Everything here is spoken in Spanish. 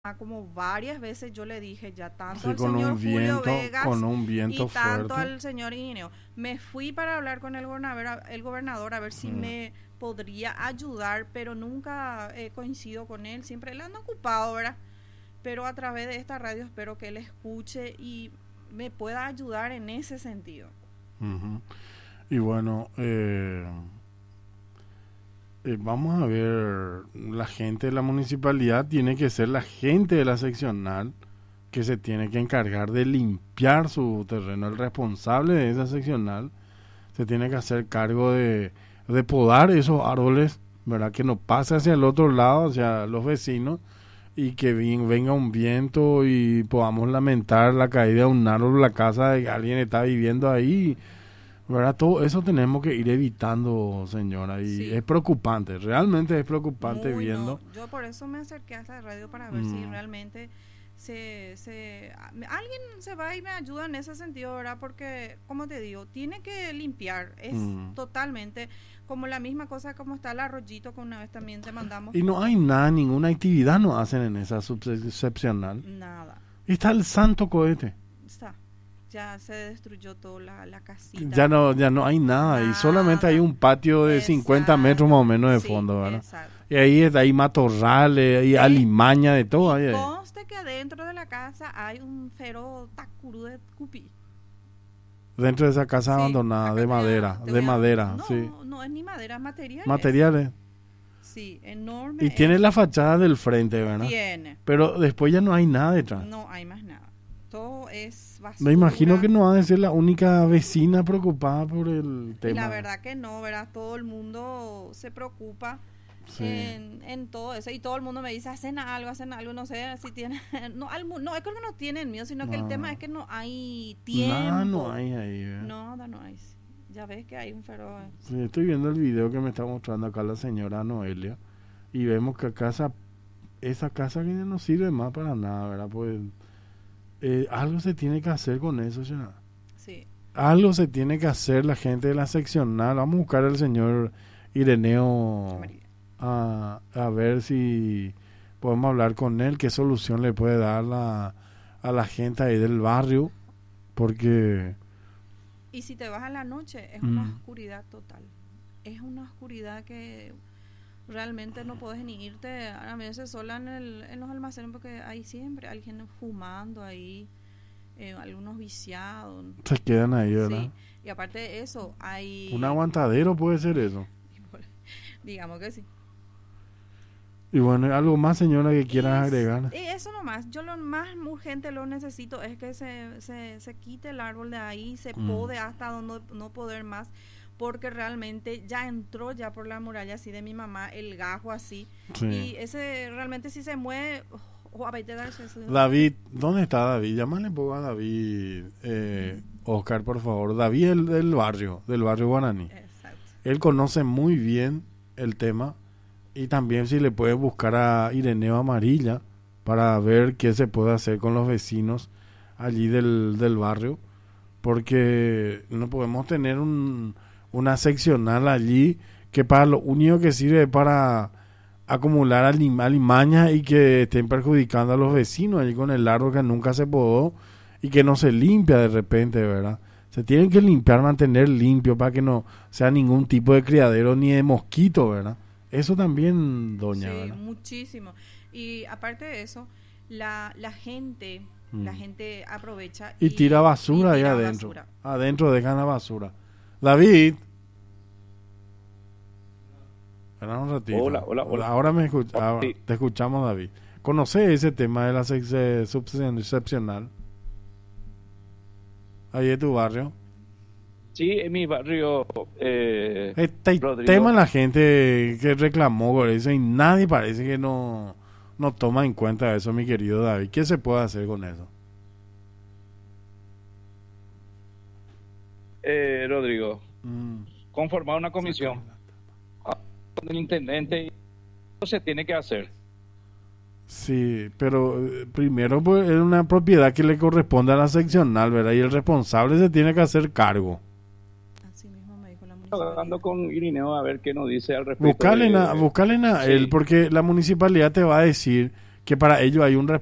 como varias veces yo le dije ya tanto Sí, al señor Julio Vegas con un y viento tanto fuerte. al señor Irineo. Me fui para hablar con el gobernador a ver si Mm. me podría ayudar, pero nunca coincido con él, siempre él anda ocupado, ¿verdad? Pero a través de esta radio espero que él escuche y me pueda ayudar en ese sentido. Ujú. Y bueno, vamos a ver, la gente de la municipalidad tiene que ser la gente de la seccional que se tiene que encargar de limpiar su terreno. El responsable de esa seccional se tiene que hacer cargo de podar esos árboles, ¿verdad? Que no pase hacia el otro lado, hacia los vecinos, y que venga un viento y podamos lamentar la caída de un árbol en la casa de que alguien está viviendo ahí, ¿verdad? Todo eso tenemos que ir evitando, señora, y Sí, es preocupante, realmente es preocupante muy no. viendo. Yo por eso me acerqué a esta radio para ver si Mm, realmente alguien se va y me ayuda en ese sentido, ¿verdad? Porque, como te digo, tiene que limpiar. Es mm. totalmente como la misma cosa como está el arroyito que una vez también te mandamos. Y no hay nada, ninguna actividad no hacen en esa subexcepcional. Nada. Y está el santo cohete. Está. Ya se destruyó toda la casita. Ya no hay nada y solamente hay Nada. un patio de 50 metros más o menos de Sí, fondo, ¿verdad? exacto. Y ahí hay matorrales, hay alimaña de todo. Y Ahí. conste que dentro de la casa hay un feroz tacurú de cupí. Dentro de esa casa Sí, abandonada, acá de madera, de madera, no, sí. no es ni madera, es materiales. Materiales. Sí, enorme. Y tiene la fachada del frente, ¿verdad? Tiene. Pero después ya no hay nada detrás. No hay más nada. Todo es basura. Me imagino que no ha de ser la única vecina preocupada por el Y tema. la verdad que no, ¿verdad? Todo el mundo se preocupa Sí. en todo eso. Y todo el mundo me dice, hacen algo, no sé si tienen... No, no, es que no tienen miedo, sino que el No. tema es que no hay tiempo. Nada, no hay ahí. Nada, no hay. Ya ves que hay un feroz. Sí, estoy viendo el video que me está mostrando acá la señora Noelia y vemos que esa casa que ya no sirve más para nada, ¿verdad? Pues algo se tiene que hacer con eso, ya. Sí. Algo se tiene que hacer la gente de la seccional. Vamos a buscar al señor Ireneo Amarillo. a ver si podemos hablar con él, qué solución le puede dar a la gente ahí del barrio, porque Y si te vas a la noche, es una Mm. oscuridad total. Es una oscuridad que realmente no puedes ni irte a veces sola en los almacenes porque hay siempre alguien fumando ahí, algunos viciados. se quedan ahí, ¿verdad? Sí. Y aparte de eso, hay... Un aguantadero puede ser eso. Digamos que sí. Y bueno, algo más, señora, que quieras agregar. Y eso nomás, yo lo más urgente lo necesito es que se quite el árbol de ahí, se pode hasta donde no poder más, porque realmente ya entró ya por la muralla así de mi mamá, el gajo así, Sí. y ese realmente si se mueve, a ver, te darse eso. David, ¿dónde está David? Llámale un poco a David, Oscar, por favor. David del barrio Guaraní. Exacto. Él conoce muy bien el tema y también si le puede buscar a Ireneo Amarilla para ver qué se puede hacer con los vecinos allí del barrio, porque no podemos tener una seccional allí que para lo único que sirve es para acumular alimañas y que estén perjudicando a los vecinos allí con el árbol que nunca se podó y que no se limpia de repente, ¿verdad? Se tienen que limpiar, mantener limpio para que no sea ningún tipo de criadero ni de mosquito, ¿verdad? Eso también, doña, Sí, ¿verdad? muchísimo. Y aparte de eso, la gente aprovecha Y tira basura ahí tira adentro. basura. Adentro dejan la basura. David. Espera un ratito. Hola. Ahora Sí. te escuchamos, David. ¿Conoces ese tema de la subexcepcional? Ahí en tu barrio. Sí, en mi barrio, Este Rodrigo. tema la gente que reclamó por eso y nadie parece que no toma en cuenta eso, mi querido David. ¿Qué se puede hacer con eso? Rodrigo, Mm. conformar una comisión con el intendente y eso se tiene que hacer. Sí, pero primero pues, es una propiedad que le corresponde a la seccional, ¿verdad? Y el responsable se tiene que hacer cargo. Así mismo me dijo la Hablando municipalidad. con Irineo a ver qué nos dice al respecto. Buscarle a Sí. él, porque la municipalidad te va a decir que para ello hay un